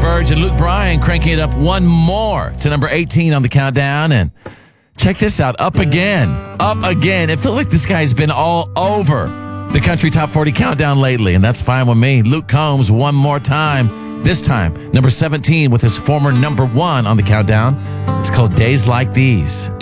Burge and Luke Bryan cranking it up one more to number 18 on the countdown. And check this out. Up again. Up again. It feels like this guy's been all over the country top 40 countdown lately, and that's fine with me. Luke Combs one more time. This time, number 17 with his former number 1 on the countdown. It's called Days Like These.